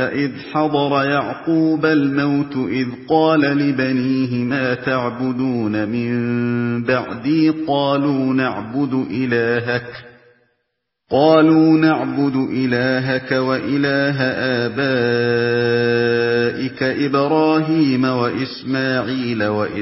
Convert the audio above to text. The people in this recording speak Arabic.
إذ حضر يعقوب الموت إذ قال لبنيه ما تعبدون من بعدي قالوا نعبد إلهك وإله آبائك إبراهيم وإسماعيل